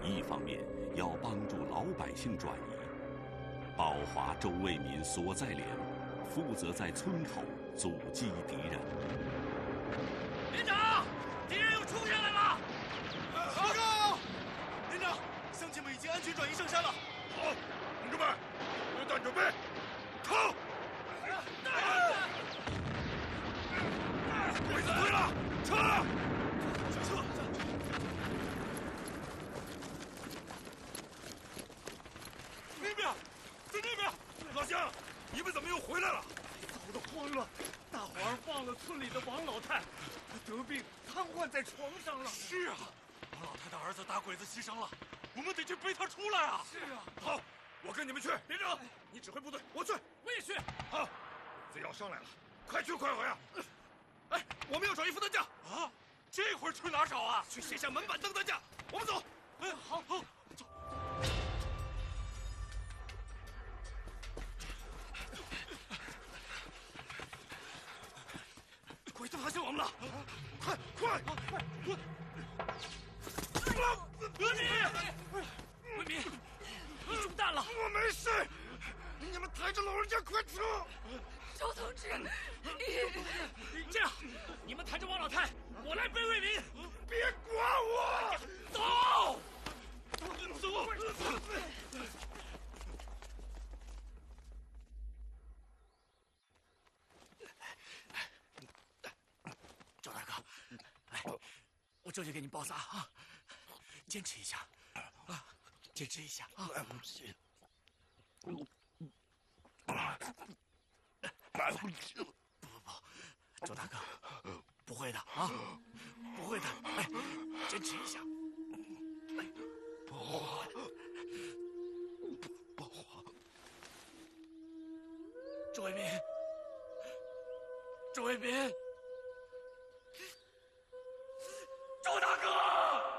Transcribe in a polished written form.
一方面要帮助老百姓转移。保华周卫民所在连负责在村口阻击敌人。 连长，敌人又冲下来了！ 报告，连长，乡亲们已经安全转移上山了。 好，同志们，榴弹准备，靠！鬼子退了，撤！ 撤！ 那边，在那边，老乡，你们怎么又回来了？ 早都慌了，大伙儿忘了村里的王老太，得病瘫痪在床上了。 是啊，王老太的儿子打鬼子牺牲了，我们得去背他出来啊！ 是啊， 好，我跟你们去。连长，你指挥部队，我去。 我也去。 好，鬼子要上来了，快去快回啊！ 哎，我们要找一副担架啊！这会儿去哪找啊？ 去卸下门板当担架。我们走。 哎，好，好，走。 鬼子发现我们了！快！ 卫民，你中弹了！ 我没事，你们抬着老人家快出！ 周同志， 这样，你们抬着王老太，我来背卫民。 别管我， 走！ 赵大哥，来，我这就给你包扎啊，坚持一下啊，坚持一下啊。不，周大哥，不会的啊，不会的，哎，坚持一下。不慌，周卫民，周卫民。